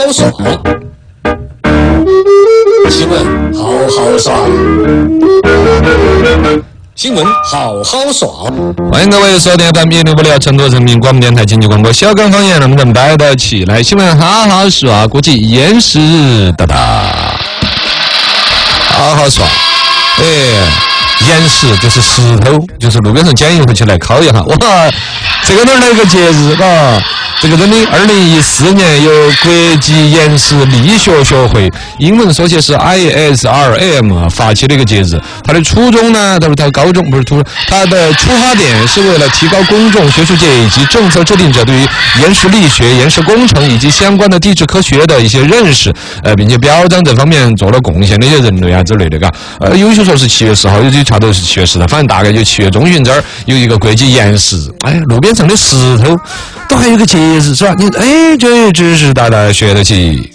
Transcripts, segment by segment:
好爽，新闻好好爽，新闻好好爽。 欢迎各位收听FM 106.6成都人民广播电台经济广播小刚方言，能不能带得起来？新闻好好爽，国际严实哒哒，好好爽。岩石就是石头，就是路边上捡一回去来烤一下。哇，这个哪儿来个节日啊？这个真的，2014年由国际岩石力学学会，英文缩写是 ISRM 发起的一个节日。它的初衷呢，它的出发点是为了提高公众、学术界以及政策制定者对于岩石力学、岩石工程以及相关的地质科学的一些认识，并且表彰这方面做了贡献的一些人类啊之类的，嘎。有些说是7月10号，有些查头是7月10号，反正大概就7月中旬这儿有一个国际岩石，路边上的石头都还有个节日是吧？这知识大家学得起。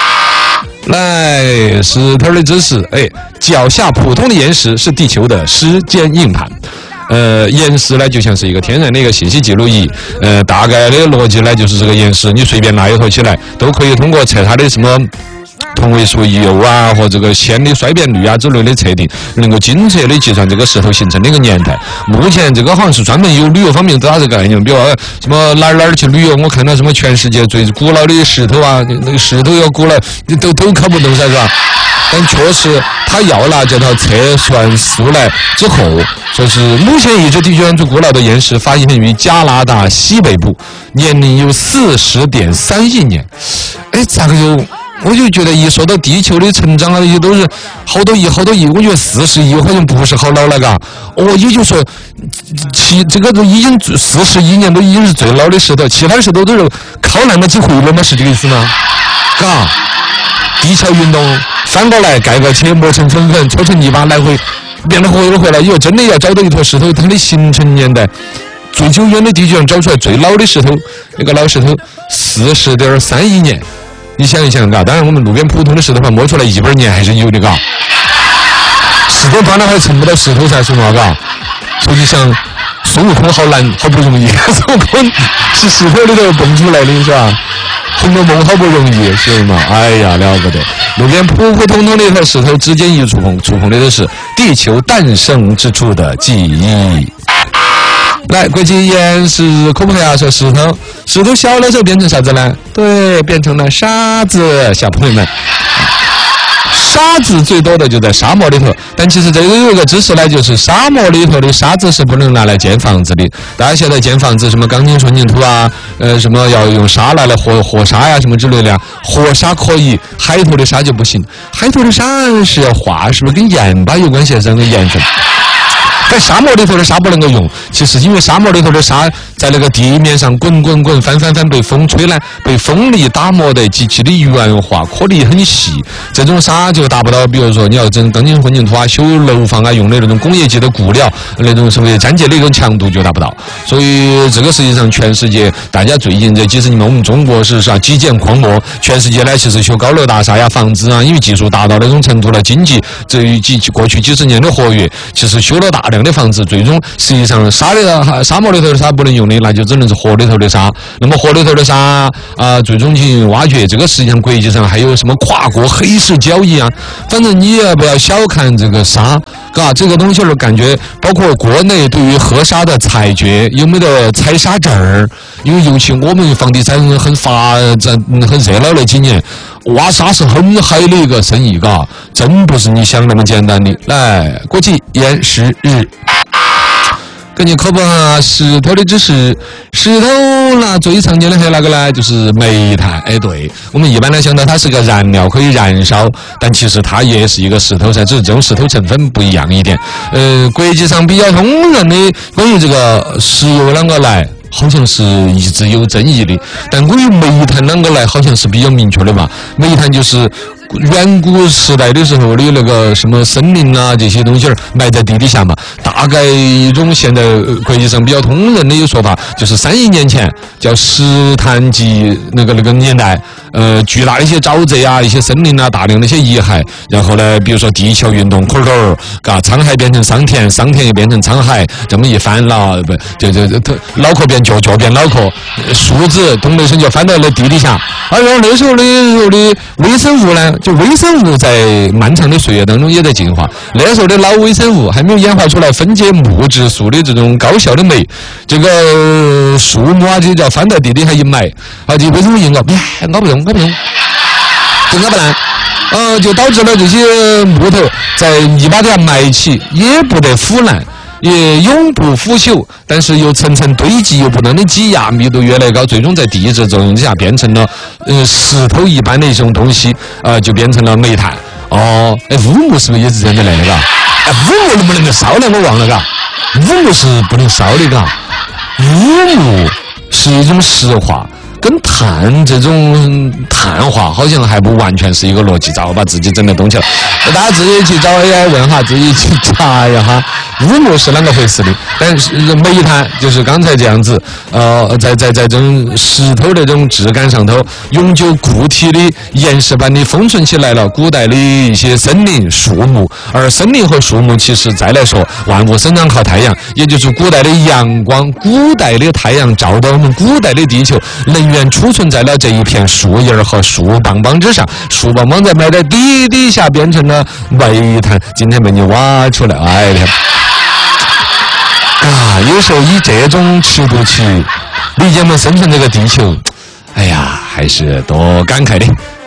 来，石头的知识，脚下普通的岩石是地球的时间硬盘。岩石呢就像是一个天然的一个信息记录仪，大概的逻辑呢就是这个岩石你随便拿一坨起来，都可以通过测它的什么同位素铀啊和这个铅的衰变率啊之类的测定，能够精确的计算这个石头形成的一个年代。目前这个好像是专门有旅游方面打这个概念，比如什么哪儿去旅游，我看到什么全世界最古老的石头啊，那个石头要古老都考不懂噻，是吧？但确实他要拿这套测算出来之后，说是目前已知地球上最古老的岩石发现于加拿大西北部，年龄有40.3亿年。咋个有？我就觉得一说到地球的成长啊，也都是好多亿，我觉得40亿好像不是好老了，嘎。也就是说，这个都已经40亿年都已经是最老的石头，其他石头都是靠那么几回了吗？是这个意思吗？嘎，地壳运动翻过来盖个铁磨成粉，搓成泥巴来回变得活回来，以后真的要找到一坨石头，它的形成年代。最久远的地球上找出来最老的石头，那个老石头40.3亿年。你想一想，嘎，当然我们路边普通的石头盘摸出来100年还是有的，嘎。石头端了还蹭不到石头噻，是吗？嘎。所以你想，孙悟空好难，好不容易，孙悟空是石头里头蹦出来的，是吧？红楼梦好不容易，是吗？哎呀，了不得！路边普普通通的一块石头之间一触碰的都是地球诞生之初的记忆。来，国际岩石科普下说，石头小的时候变成啥子呢？对，变成了沙子，小朋友们。沙子最多的就在沙漠里头，但其实这个有一个知识呢，就是沙漠里头的沙子是不能拿来建房子的。大家现在建房子，什么钢筋混凝土啊，什么要用沙来和沙呀，什么之类的，和沙可以，海头的沙就不行。海头的沙是要化，是不是跟盐巴有关系？是跟盐分。在沙漠里头的沙不能够用，其实因为沙漠里头的沙在那个地面上滚，翻，被风吹来，被风力打磨得极其的圆滑，颗粒很细。这种沙就达不到，比如说你要整钢筋混凝土啊、修楼房啊用的那种工业级的固料，那种所谓粘结的一种强度就达不到。所以这个实际上全世界大家最近这几十年，我们中国是啥基建狂魔，全世界呢其实修高楼大厦呀、房子啊，因为技术达到那种程度了，经济这过去几十年的活跃，其实修了大量的房子，最终实际上沙漠里头的沙不能用的，那就只能是河里头的沙。那么河里头的沙最终进行挖掘，这个实际上国际上还有什么跨国黑市交易啊？反正你也不要小看这个沙，嘎，这个东西儿感觉包括国内对于河沙的采掘有没得采沙证儿？因为尤其我们房地产很热闹那几年。挖沙是很嗨的一个生意，嘎，真不是你想那么简单的。来，国际岩石日，给你科普下石头的知识。石头呢，最常见的还有哪个呢？就是煤炭。对，我们一般来想到它是个燃料，可以燃烧，但其实它也是一个石头噻，只是这种石头成分不一样一点。国际上比较公认的关于这个石油啷个来，好像是一直有争议的，但关于煤炭啷个来好像是比较明确的吧。煤炭就是远古时代的时候的那个什么森林啊这些东西埋在地底下嘛。大概一种现在国际上比较通人的一个说法，就是3亿年前叫石炭纪那个年代，巨大的一些沼泽啊，一些森林啊，大量的一些遗骸，然后呢，比如说地球运动，沧海变成桑田，桑田又变成沧海，这么一翻了，脑壳变脚变脑壳，树枝咚的一声就翻到了地底下。然后那时候的微生物呢，就微生物在漫长的岁月当中也在进化。那时候的老微生物还没有演化出来分解木质素的这种高效的酶，这个树木啊就叫翻到地底下一埋，这微生物一咬，咬不动，就咬不烂。就导致了这些木头在泥巴底下埋起，也不得腐烂，也永不腐朽，但是又层层堆积，又不断的挤压，密度越来越高，最终在地质作用之下变成了石头一般的一种东西，就变成了煤炭。乌木是不是也是这样的来的？乌木能不能够烧呢？我忘了，乌木是不能烧的，乌木是一种石化。跟碳这种碳化好像还不完全是一个逻辑，早把自己整得动起来。大家自己去找 AI 问哈，自己去查一下哈，乌木是啷个回事的？但是煤炭就是刚才这样子，在这种石头的这种质感上头，永久固体的岩石般的封存起来了古代的一些森林树木，而森林和树木其实再来说，万物生长靠太阳，也就是古代的阳光，古代的太阳照到我们古代的地球，能源储存在了这一片树叶和树棒棒之上，树棒棒再埋在地底下变成了煤炭，今天被你挖出来，哎呀！有时候以这种尺度去理解我们生存这个地球，哎呀，还是多感慨的。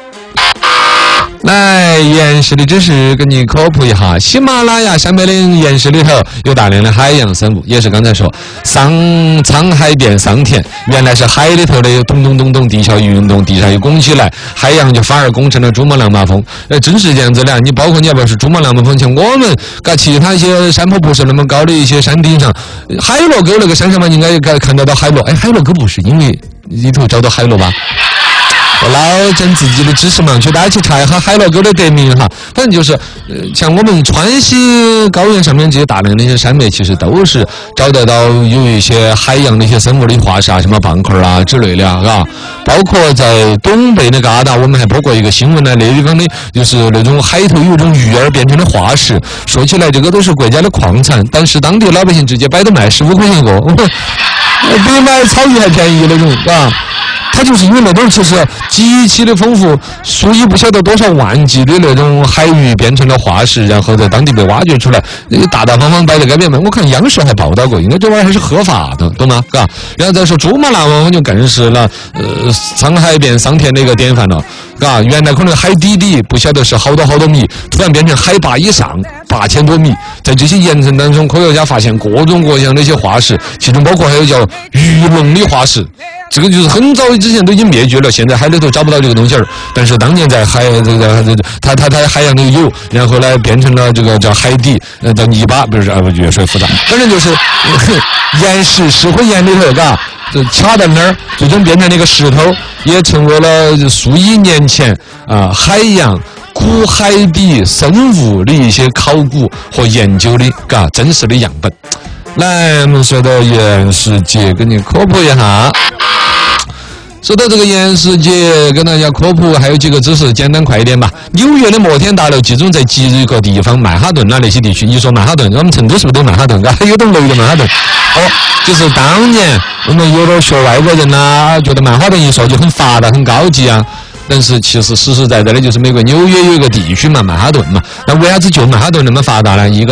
来，岩石的知识跟你科普一下，喜马拉雅上面的岩石里头有大量的海洋生物，也是刚才说沧海变桑田，原来是海里头的咚咚咚咚，地壳一运动，地上一拱起来，海洋就反而拱成了珠穆朗玛峰。真是这样子的。你包括你要不要是珠穆朗玛峰，像我们其他一些山坡不是那么高的一些山顶上，海螺沟那个山上嘛，应该看得到海螺。海螺沟不是因为里头找到海螺吧？我老整自己的知识盲区，大家去查一下海螺沟的得名哈。反正就是，像我们川西高原上面这些大量的一些山脉，其实都是找得到有一些海洋的一些生物的化石啊，什么蚌壳啊之类的啊。包括在东北那个旮瘩，我们还播过一个新闻呢，那地方的就是那种海头有一种鱼儿变成了化石。说起来这个都是国家的矿产，但是当地老百姓直接摆到卖15块钱一个，比买草鱼还便宜那种啊。它就是因为那种其实极其的丰富，数以不晓得多少万计的那种海鱼变成了化石，然后在当地被挖掘出来，大大方方摆在街边卖。我看央视还报道过，应该这玩意儿还是合法的，懂吗？嘎，然后再说珠穆朗玛峰就更是了，沧海变桑田的一个典范了。嘎，原来可能海底不晓得是好多米，突然变成海拔以上8000多米，在这些岩层当中，科学家发现各种各样的一些化石，其中包括还有叫鱼龙的化石。这个就是很早之前都已经灭绝了，现在海里头找不到这个东西儿，但是当年在海它海洋里有，然后呢变成了这个叫海底叫泥巴，不是越说越复杂，反正就是岩石石灰岩里头，嘎，就卡在那儿，最终变成那个石头，也成为了数亿年前海洋古海底生物的一些考古和研究的嘎真实的样本。来，我们说到岩石节，跟你科普一下。说到这个岩石节，跟大家科普还有几个知识，简单快一点吧。纽约的摩天大楼集中在几个地方，曼哈顿那些地区。一说曼哈顿，我们成都是不是都曼哈顿？有栋楼的曼哈顿。就是当年我们有点学外国人呐，觉得曼哈顿一说就很发达、很高级啊。但是其实实实在在的就是美国纽约有一个地区嘛，曼哈顿嘛。那为啥子就曼哈顿那么发达呢？一个